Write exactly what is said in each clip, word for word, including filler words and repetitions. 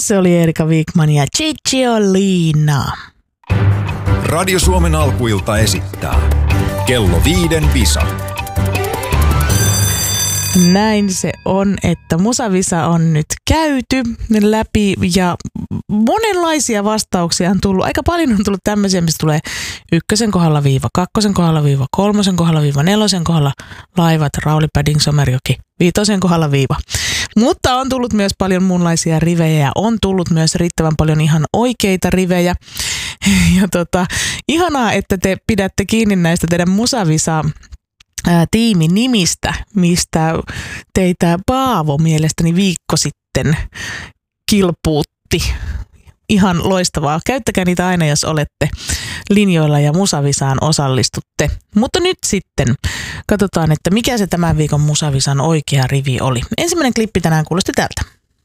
Se oli Erika Wigman ja Cicciolina. Radio Suomen alkuilta esittää Kello viiden Visa. Näin se on, että Musavisa on nyt käyty läpi ja monenlaisia vastauksia on tullut. Aika paljon on tullut tämmöisiä, mistä tulee ykkösen kohdalla viiva, kakkosen kohdalla viiva, kolmosen kohdalla viiva, nelosen kohdalla laivat, Rauli Padding, Somerjoki, viitosen kohdalla viiva. Mutta on tullut myös paljon muunlaisia rivejä ja on tullut myös riittävän paljon ihan oikeita rivejä. Ja tota, ihanaa, että te pidätte kiinni näistä teidän Musavisa tiimin nimistä, mistä teitä Paavo mielestäni viikko sitten kilpuutti. Ihan loistavaa. Käyttäkää niitä aina, jos olette linjoilla ja Musavisaan osallistutte. Mutta nyt sitten katsotaan, että mikä se tämän viikon Musavisan oikea rivi oli. Ensimmäinen klippi tänään kuulosti tältä.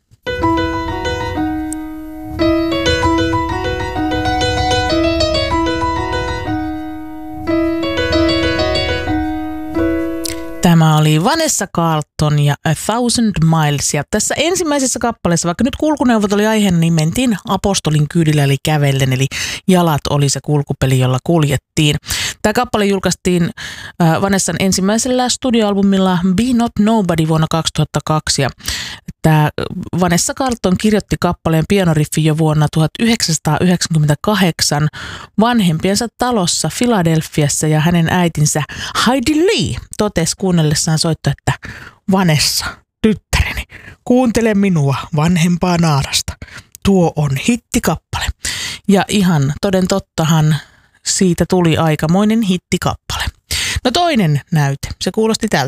Tämä oli Vanessa Carlton ja A Thousand Miles. Ja tässä ensimmäisessä kappaleessa, vaikka nyt kulkuneuvot oli aiheena, niin mentiin apostolin kyydillä eli kävellen. Eli jalat oli se kulkupeli, jolla kuljettiin. Tämä kappale julkaistiin äh, Vanessan ensimmäisellä studioalbumilla Be Not Nobody vuonna kaksituhattakaksi. Ja tämä Vanessa Carlton kirjoitti kappaleen pianoriffi jo vuonna tuhatyhdeksänsataayhdeksänkymmentäkahdeksan vanhempiensa talossa Filadelfiassa ja hänen äitinsä Heidi Lee totesi kuunnellessaan soittaa, että Vanessa, tyttäreni, kuuntele minua vanhempaa naarasta. Tuo on hittikappale. Ja ihan toden tottahan siitä tuli aikamoinen hittikappale. No toinen näyte, se kuulosti tältä.